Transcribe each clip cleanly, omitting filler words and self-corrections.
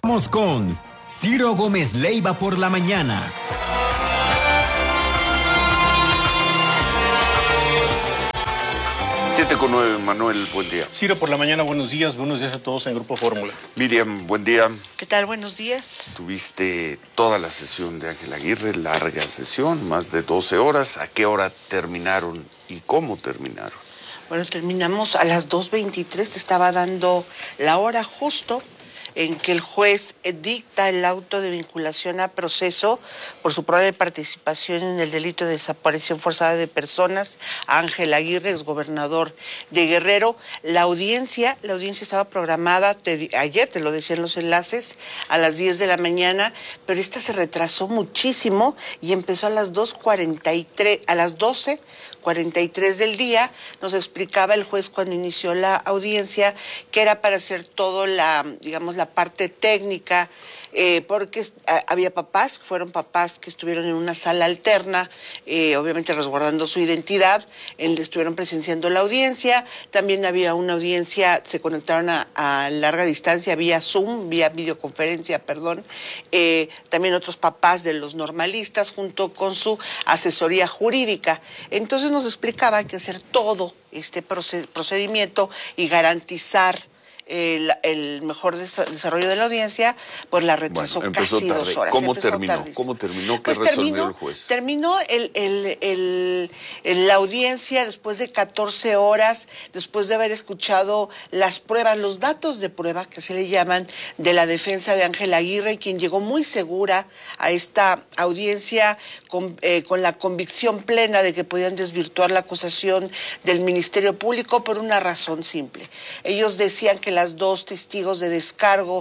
Vamos con Ciro Gómez Leiva por la mañana. Siete con 9, Manuel, buen día. Ciro, por la mañana, buenos días a todos en Grupo Fórmula. Miriam, buen día. ¿Qué tal? Buenos días. Tuviste toda la sesión de Ángel Aguirre, larga sesión, más de 12 horas. ¿A qué hora terminaron y cómo terminaron? Bueno, terminamos a las 2:23, te estaba dando la hora justo en que el juez dicta el auto de vinculación a proceso por su probable participación en el delito de desaparición forzada de personas a Ángel Aguirre, exgobernador de Guerrero. La audiencia estaba programada, ayer te lo decían los enlaces, a las 10 de la mañana, pero esta se retrasó muchísimo y empezó a las 2:43, a las 12:43 del día. Nos explicaba el juez cuando inició la audiencia que era para hacer todo la parte técnica, porque había fueron papás que estuvieron en una sala alterna, obviamente resguardando su identidad, estuvieron presenciando la audiencia. También había una audiencia, se conectaron a larga distancia vía Zoom, vía videoconferencia, también otros papás de los normalistas junto con su asesoría jurídica. Entonces nos explicaba que hacer todo este procedimiento y garantizar el mejor desarrollo de la audiencia, pues la retrasó casi 2 horas. ¿Cómo terminó? ¿Qué resolvió el juez? Terminó la audiencia después de 14 horas, después de haber escuchado las pruebas, los datos de prueba, que se le llaman, de la defensa de Ángel Aguirre, quien llegó muy segura a esta audiencia con la convicción plena de que podían desvirtuar la acusación del Ministerio Público por una razón simple. Ellos decían que las dos testigos de descargo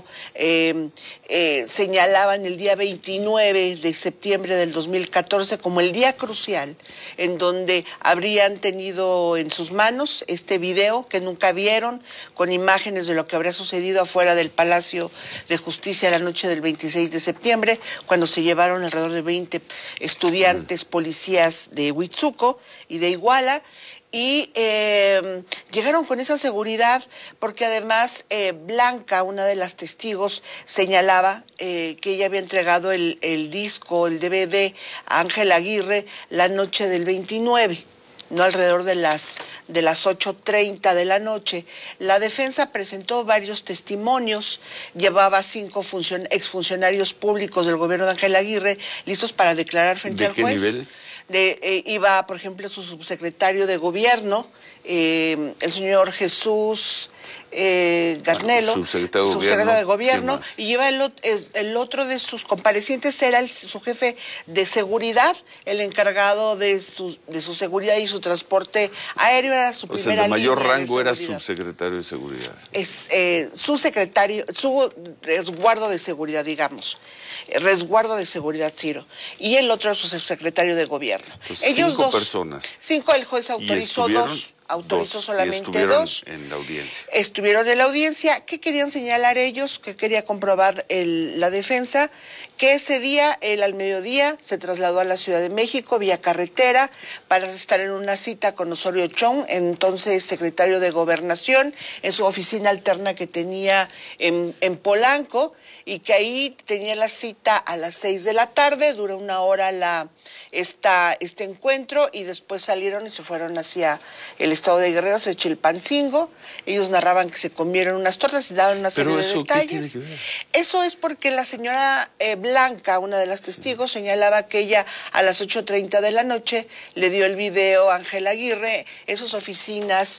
señalaban el día 29 de septiembre del 2014 como el día crucial en donde habrían tenido en sus manos este video que nunca vieron, con imágenes de lo que habría sucedido afuera del Palacio de Justicia la noche del 26 de septiembre, cuando se llevaron alrededor de 20 estudiantes policías de Huitzuco y de Iguala. Y llegaron con esa seguridad porque además Blanca, una de las testigos, señalaba que ella había entregado el disco, el DVD a Ángel Aguirre la noche del 29, no alrededor de las 8:30 de la noche. La defensa presentó varios testimonios, llevaba 5 exfuncionarios públicos del gobierno de Ángel Aguirre listos para declarar frente al juez. ¿De qué nivel? Iba, por ejemplo, su subsecretario de gobierno, el señor Jesús Garnelo, subsecretario de gobierno, y lleva el otro de sus comparecientes era su jefe de seguridad, el encargado de su seguridad y su transporte aéreo, era su primera línea. El de mayor rango era subsecretario de seguridad. Es su secretario, su resguardo de seguridad, digamos. Resguardo de seguridad, Ciro. Y el otro es su subsecretario de gobierno. Pues ellos 5 dos personas. 5, el juez autorizó 2. Autorizó solamente 2. En la audiencia. Estuvieron en la audiencia. ¿Qué querían señalar ellos? ¿Qué quería comprobar la defensa? Que ese día, él al mediodía, se trasladó a la Ciudad de México vía carretera para estar en una cita con Osorio Chong, entonces secretario de Gobernación, en su oficina alterna que tenía en Polanco, y que ahí tenía la cita a las 6 de la tarde, dura 1 hora este encuentro, y después salieron y se fueron hacia el estado de Guerrero, hacia Chilpancingo. Ellos narraban que se comieron unas tortas y daban una serie de detalles. ¿Qué tiene que ver? Eso es porque la señora Blanca, una de las testigos, señalaba que ella a las 8:30 de la noche le dio el video a Ángel Aguirre en sus oficinas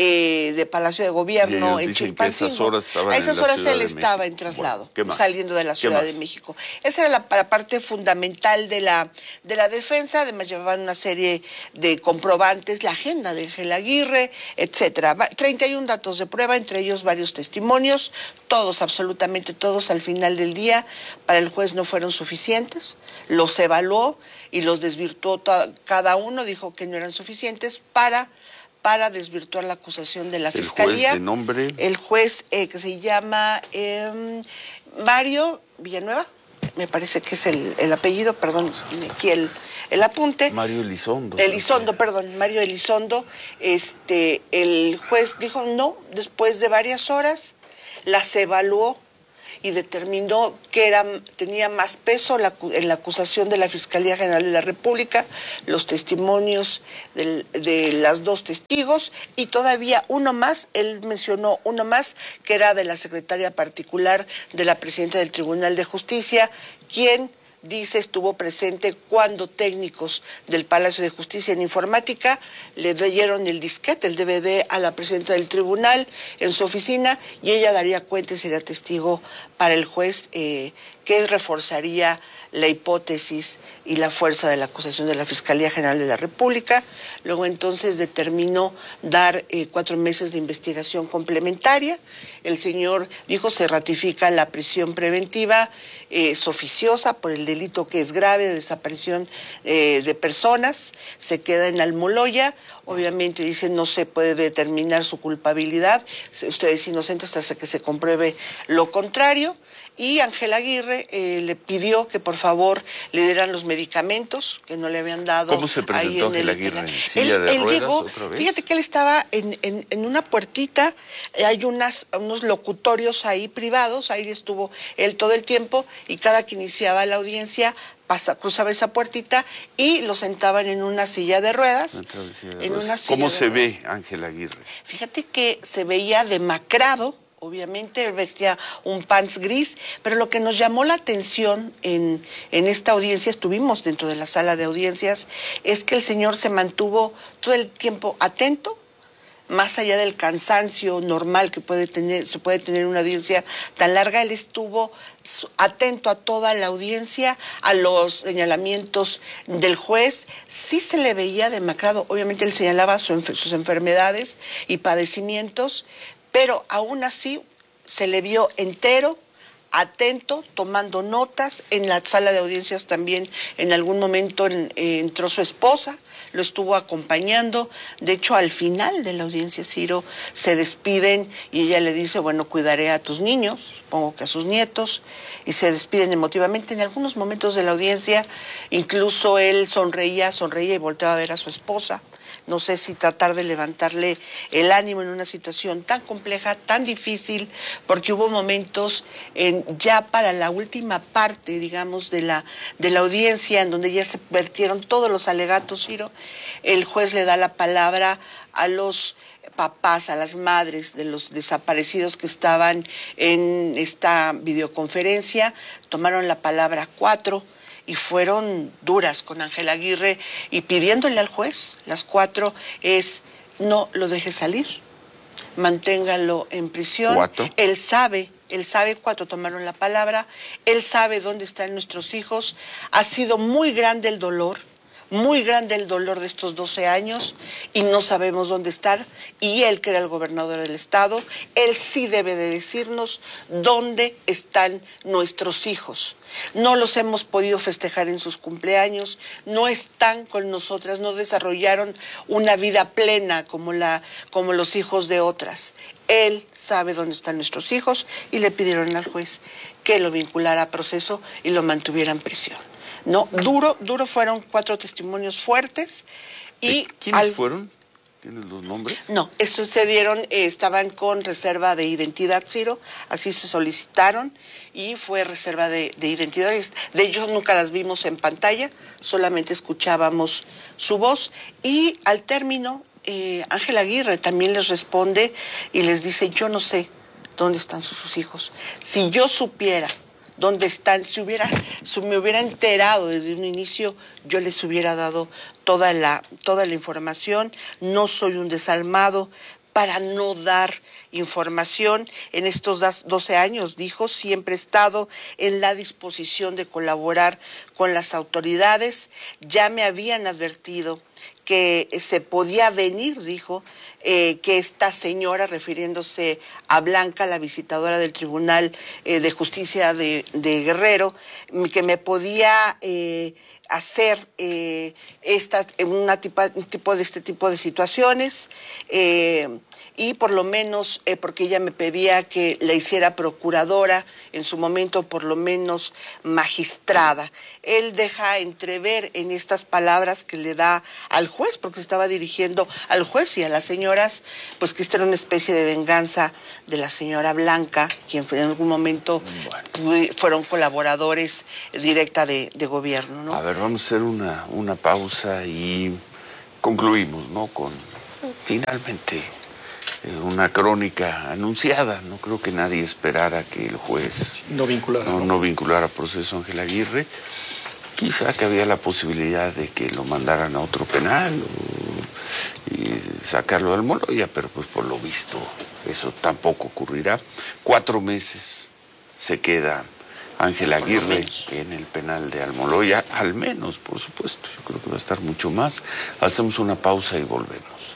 de Palacio de Gobierno en Chilpancingo. A esas horas él estaba en traslado, saliendo de la Ciudad de México. Esa era la parte fundamental de la defensa. Además llevaban una serie de comprobantes, la agenda de Ángel Aguirre, etcétera. 31 datos de prueba, entre ellos varios testimonios, todos, absolutamente todos, al final del día, para el juez no fueron suficientes, los evaluó y los desvirtuó cada uno, dijo que no eran suficientes para desvirtuar la acusación de la Fiscalía. ¿El juez de nombre? El juez que se llama Mario Villanueva, me parece que es el apellido, perdón, aquí el apunte. Mario Elizondo. Mario Elizondo. El juez dijo no, después de varias horas, las evaluó y determinó que tenía más peso en la acusación de la Fiscalía General de la República, los testimonios de las dos testigos y todavía uno más, él mencionó uno más, que era de la secretaria particular de la presidenta del Tribunal de Justicia, quien dice estuvo presente cuando técnicos del Palacio de Justicia en Informática le dieron el disquete, el DVD a la presidenta del tribunal en su oficina y ella daría cuenta y sería testigo para el juez que reforzaría la hipótesis y la fuerza de la acusación de la Fiscalía General de la República. Luego entonces determinó dar 4 meses de investigación complementaria. El señor dijo se ratifica la prisión preventiva, es oficiosa por el delito que es grave de desaparición de personas, se queda en Almoloya. Obviamente dice no se puede determinar su culpabilidad, usted es inocente hasta que se compruebe lo contrario. Y Ángel Aguirre le pidió que por favor le dieran los medicamentos que no le habían dado. ¿Cómo se presentó Ángel Aguirre? ¿En silla de ruedas llegó, otra vez? Fíjate que él estaba en una puertita, hay unos locutorios ahí privados, ahí estuvo él todo el tiempo y cada que iniciaba la audiencia cruzaba esa puertita y lo sentaban en una silla de ruedas. ¿Cómo se ve Ángel Aguirre? Fíjate que se veía demacrado. Obviamente él vestía un pants gris, pero lo que nos llamó la atención en esta audiencia, estuvimos dentro de la sala de audiencias, es que el señor se mantuvo todo el tiempo atento, más allá del cansancio normal que se puede tener una audiencia tan larga, él estuvo atento a toda la audiencia, a los señalamientos del juez. Sí se le veía demacrado, obviamente él señalaba sus enfermedades y padecimientos, pero aún así se le vio entero, atento, tomando notas. En la sala de audiencias también en algún momento entró su esposa, lo estuvo acompañando. De hecho, al final de la audiencia, Ciro, se despiden y ella le dice, bueno, cuidaré a tus niños, supongo que a sus nietos, y se despiden emotivamente. En algunos momentos de la audiencia, incluso él sonreía y volteaba a ver a su esposa. No sé si tratar de levantarle el ánimo en una situación tan compleja, tan difícil, porque hubo momentos ya para la última parte, digamos, de la audiencia, en donde ya se vertieron todos los alegatos, Ciro. El juez le da la palabra a los papás, a las madres de los desaparecidos que estaban en esta videoconferencia. Tomaron la palabra 4. Y fueron duras con Ángel Aguirre y pidiéndole al juez, las 4 es no lo deje salir, manténgalo en prisión. 4. Él sabe, 4 tomaron la palabra, él sabe dónde están nuestros hijos, ha sido muy grande el dolor de estos 12 años y no sabemos dónde están. Y él, que era el gobernador del estado, él sí debe de decirnos dónde están nuestros hijos. No los hemos podido festejar en sus cumpleaños, no están con nosotras, no desarrollaron una vida plena como los hijos de otras. Él sabe dónde están nuestros hijos y le pidieron al juez que lo vinculara a proceso y lo mantuviera en prisión. No, duro fueron 4 testimonios fuertes. Y ¿Quiénes fueron? ¿Tienes los nombres? No, estos se dieron, estaban con reserva de identidad, Ciro, así se solicitaron y fue reserva de identidades. De ellos nunca las vimos en pantalla, solamente escuchábamos su voz y al término Ángel Aguirre también les responde y les dice, yo no sé dónde están sus hijos. Si yo supiera dónde están, si me hubiera enterado desde un inicio, yo les hubiera dado toda la información. No soy un desalmado para no dar información. En estos 12 años, dijo, siempre he estado en la disposición de colaborar con las autoridades. Ya me habían advertido que se podía venir, dijo, que esta señora, refiriéndose a Blanca, la visitadora del Tribunal de Justicia de Guerrero, que me podía hacer un tipo de situaciones. y por lo menos, porque ella me pedía que la hiciera procuradora, en su momento por lo menos magistrada. Él deja entrever en estas palabras que le da al juez, porque se estaba dirigiendo al juez y a las señoras, pues que esta era una especie de venganza de la señora Blanca, quien en algún momento fueron colaboradores directa de gobierno, ¿no? A ver, vamos a hacer una pausa y concluimos, ¿no? Con finalmente una crónica anunciada. No creo que nadie esperara que el juez no vinculara a proceso a Ángel Aguirre. Quizá que había la posibilidad de que lo mandaran a otro penal y sacarlo del Almoloya, pero pues por lo visto eso tampoco ocurrirá. 4 meses se queda Ángel Aguirre en el penal de Almoloya, al menos, por supuesto. Yo creo que va a estar mucho más. Hacemos una pausa y volvemos.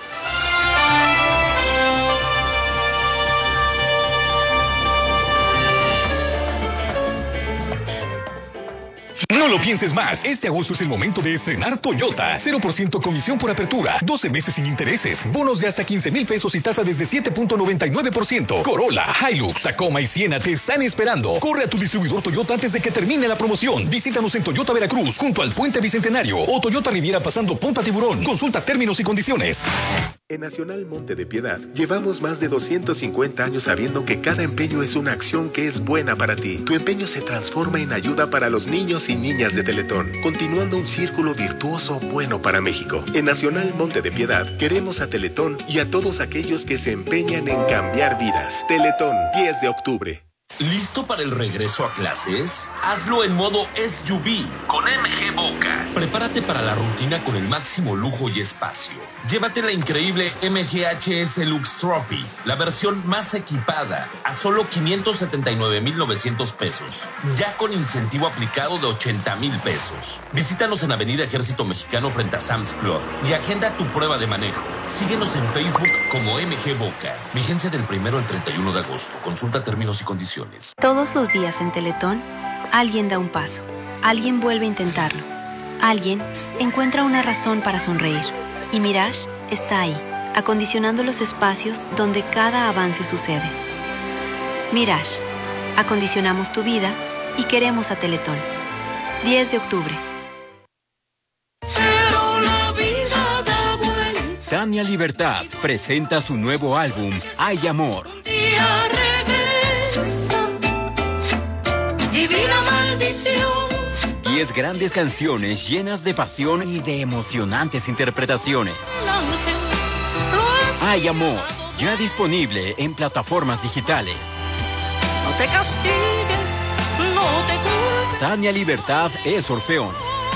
No lo pienses más. Este agosto es el momento de estrenar Toyota. 0% comisión por apertura, 12 meses sin intereses, bonos de hasta 15,000 pesos y tasa desde 7.99%. Corolla, Hilux, Tacoma y Siena te están esperando. Corre a tu distribuidor Toyota antes de que termine la promoción. Visítanos en Toyota Veracruz, junto al Puente Bicentenario, o Toyota Riviera pasando Punta Tiburón. Consulta términos y condiciones. En Nacional Monte de Piedad, llevamos más de 250 años sabiendo que cada empeño es una acción que es buena para ti. Tu empeño se transforma en ayuda para los niños y niñas de Teletón, continuando un círculo virtuoso bueno para México. En Nacional Monte de Piedad, queremos a Teletón y a todos aquellos que se empeñan en cambiar vidas. Teletón, 10 de octubre. ¿Listo para el regreso a clases? Hazlo en modo SUV con MG Boca. Prepárate para la rutina con el máximo lujo y espacio. Llévate la increíble MGHS Lux Trophy, la versión más equipada, a solo 579,900 pesos, ya con incentivo aplicado de 80,000 pesos. Visítanos en Avenida Ejército Mexicano frente a Sam's Club y agenda tu prueba de manejo. Síguenos en Facebook como MG Boca. Vigencia del 1 al 31 de agosto. Consulta términos y condiciones. Todos los días en Teletón, alguien da un paso, alguien vuelve a intentarlo, alguien encuentra una razón para sonreír. Y Mirage está ahí, acondicionando los espacios donde cada avance sucede. Mirage, acondicionamos tu vida y queremos a Teletón. 10 de octubre. Tania Libertad presenta su nuevo álbum, Hay Amor. Divina maldición. 10 grandes canciones llenas de pasión y de emocionantes interpretaciones. Hay Amor, ya disponible en plataformas digitales. No te castigues, no te culpes. Tania Libertad es Orfeón.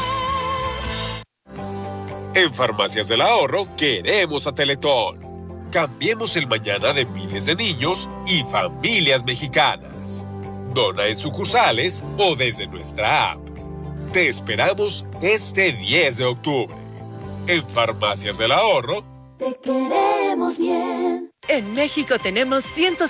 En Farmacias del Ahorro queremos a Teletón. Cambiemos el mañana de miles de niños y familias mexicanas. Dona en sucursales o desde nuestra app. Te esperamos este 10 de octubre. En Farmacias del Ahorro. Te queremos bien. En México tenemos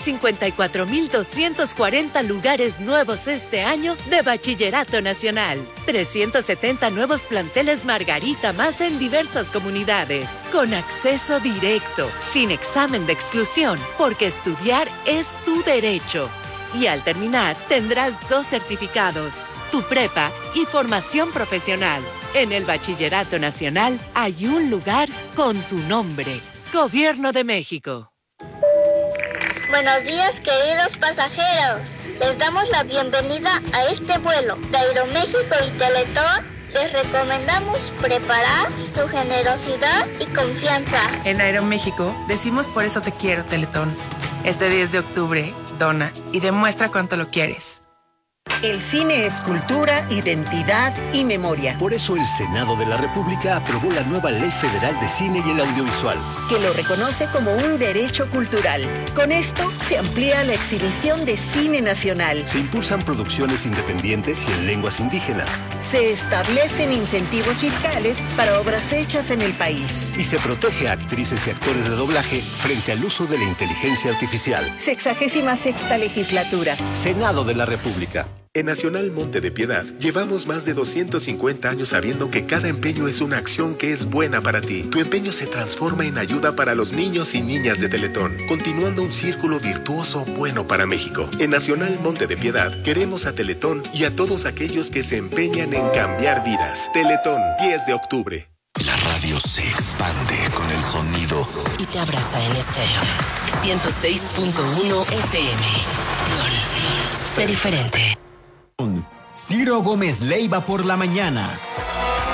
154,240 lugares nuevos este año de Bachillerato Nacional. 370 nuevos planteles Margarita más en diversas comunidades. Con acceso directo, sin examen de exclusión, porque estudiar es tu derecho. Y al terminar, tendrás 2 certificados, tu prepa y formación profesional. En el Bachillerato Nacional hay un lugar con tu nombre. Gobierno de México. Buenos días, queridos pasajeros. Les damos la bienvenida a este vuelo. De Aeroméxico y Teletón les recomendamos preparar su generosidad y confianza. En Aeroméxico decimos por eso te quiero, Teletón. Este 10 de octubre, dona y demuestra cuánto lo quieres. El cine es cultura, identidad y memoria. Por eso el Senado de la República aprobó la nueva Ley Federal de Cine y el Audiovisual, que lo reconoce como un derecho cultural. Con esto se amplía la exhibición de cine nacional. Se impulsan producciones independientes y en lenguas indígenas. Se establecen incentivos fiscales para obras hechas en el país. Y se protege a actrices y actores de doblaje frente al uso de la inteligencia artificial. 66ª legislatura. Senado de la República. En Nacional Monte de Piedad, llevamos más de 250 años sabiendo que cada empeño es una acción que es buena para ti. Tu empeño se transforma en ayuda para los niños y niñas de Teletón, continuando un círculo virtuoso bueno para México. En Nacional Monte de Piedad, queremos a Teletón y a todos aquellos que se empeñan en cambiar vidas. Teletón, 10 de octubre. La radio se expande con el sonido y te abraza en estéreo. 106.1 FM. Sé diferente. Ciro Gómez Leiva por la mañana.